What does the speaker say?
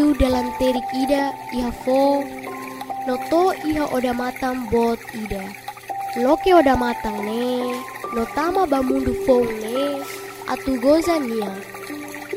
bamundu dalam terik ida iha fo, noto iha oda matang bot ida. Loke oda matang ne, notama bamundu fo ne, atu goza nia.